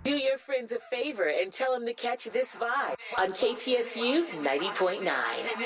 Do your friends a favor and tell them to catch this vibe on KTSU 90.9.